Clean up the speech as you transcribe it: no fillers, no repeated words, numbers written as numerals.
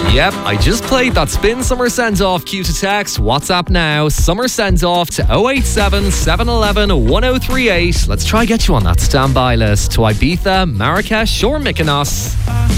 Yep, I just played that Spin Summer Send-Off cue to text. WhatsApp now, Summer Send-Off to 087 711 1038. Let's try get you on that standby list to Ibiza, Marrakesh or Mykonos.